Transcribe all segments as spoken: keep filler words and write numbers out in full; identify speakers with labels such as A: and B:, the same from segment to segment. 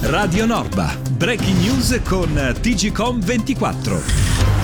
A: Radio Norba, breaking news con T G Com ventiquattro.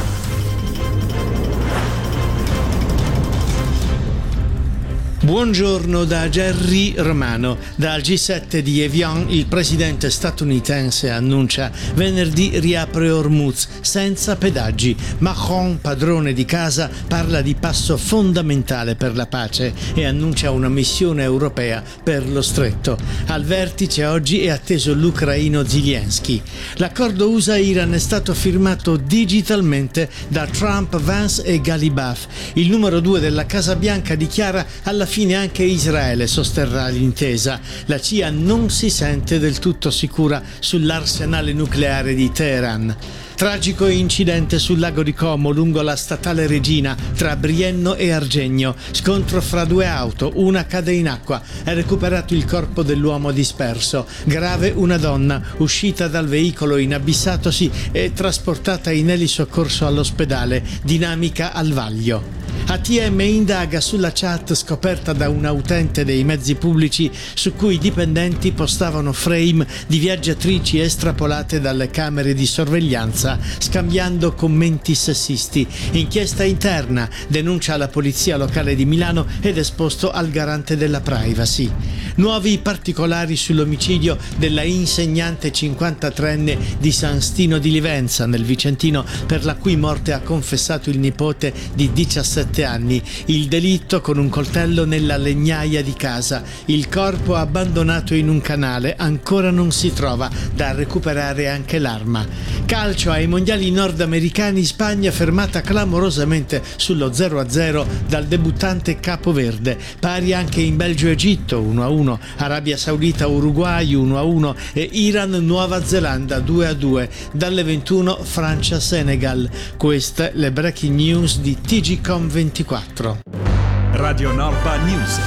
B: Buongiorno da Gerry Romano. Dal G sette di Evian il presidente statunitense annuncia venerdì riapre Hormuz senza pedaggi. Macron, padrone di casa, parla di passo fondamentale per la pace e annuncia una missione europea per lo stretto. Al vertice oggi è atteso l'ucraino Zelensky. L'accordo U S A-Iran è stato firmato digitalmente da Trump, Vance e Galibaf. Il numero due della Casa Bianca dichiara alla fine anche Israele sosterrà l'intesa. La C I A non si sente del tutto sicura sull'arsenale nucleare di Teheran. Tragico incidente sul lago di Como lungo la statale Regina tra Brienno e Argegno. Scontro fra due auto, una cade in acqua. È recuperato il corpo dell'uomo disperso. Grave una donna uscita dal veicolo inabissatosi e trasportata in elisoccorso all'ospedale. Dinamica al vaglio. A T M indaga sulla chat scoperta da un utente dei mezzi pubblici su cui i dipendenti postavano frame di viaggiatrici estrapolate dalle camere di sorveglianza, scambiando commenti sessisti. Inchiesta interna, denuncia la polizia locale di Milano ed esposto al garante della privacy. Nuovi particolari sull'omicidio della insegnante cinquantatreenne di San Stino di Livenza nel Vicentino, per la cui morte ha confessato il nipote di diciassette anni. Il delitto con un coltello nella legnaia di casa. Il corpo abbandonato in un canale. Ancora non si trova. Da recuperare anche l'arma. Calcio ai mondiali nordamericani. Spagna fermata clamorosamente sullo zero a zero dal debuttante Capoverde. Pari anche in Belgio-Egitto uno a uno. Arabia Saudita-Uruguay uno a uno e Iran-Nuova Zelanda due a due. Dalle ventuno Francia-Senegal. Queste le breaking news di T G Com ventiquattro.
A: Radio Norba News.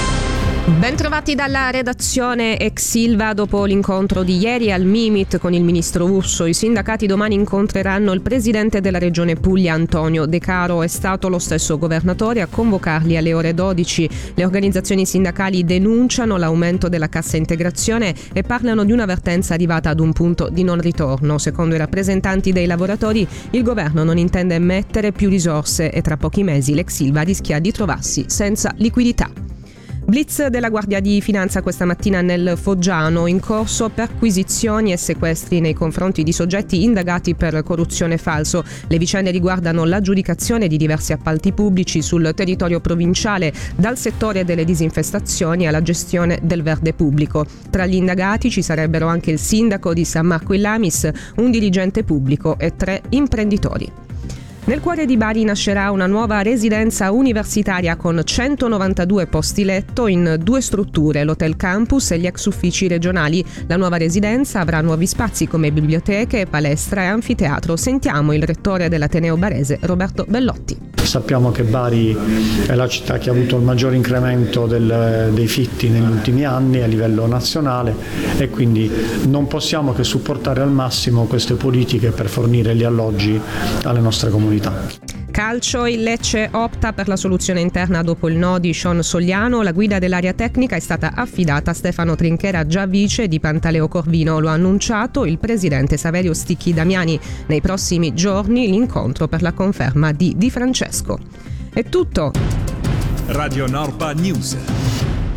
C: Bentrovati dalla redazione ex Silva. Dopo l'incontro di ieri al Mimit con il ministro Urso, i sindacati domani incontreranno il presidente della regione Puglia Antonio De Caro. È stato lo stesso governatore a convocarli alle ore dodici. Le organizzazioni sindacali denunciano l'aumento della cassa integrazione e parlano di un'avvertenza arrivata ad un punto di non ritorno. Secondo i rappresentanti dei lavoratori, il governo non intende mettere più risorse e tra pochi mesi l'ex Silva rischia di trovarsi senza liquidità. Blitz della Guardia di Finanza questa mattina nel Foggiano, in corso perquisizioni e sequestri nei confronti di soggetti indagati per corruzione e falso. Le vicende riguardano l'aggiudicazione di diversi appalti pubblici sul territorio provinciale, dal settore delle disinfestazioni alla gestione del verde pubblico. Tra gli indagati ci sarebbero anche il sindaco di San Marco in Lamis, un dirigente pubblico e tre imprenditori. Nel cuore di Bari nascerà una nuova residenza universitaria con centonovantadue posti letto in due strutture, l'Hotel Campus e gli ex uffici regionali. La nuova residenza avrà nuovi spazi come biblioteche, palestra e anfiteatro. Sentiamo il rettore dell'Ateneo barese, Roberto Bellotti.
D: Sappiamo che Bari è la città che ha avuto il maggior incremento del, dei fitti negli ultimi anni a livello nazionale e quindi non possiamo che supportare al massimo queste politiche per fornire gli alloggi alle nostre comunità.
C: Calcio, il Lecce opta per la soluzione interna dopo il no di Sean Sogliano. La guida dell'area tecnica è stata affidata a Stefano Trinchera, già vice di Pantaleo Corvino. Lo ha annunciato il presidente Saverio Sticchi Damiani. Nei prossimi giorni l'incontro per la conferma di Di Francesco. È tutto.
A: Radio Norba News.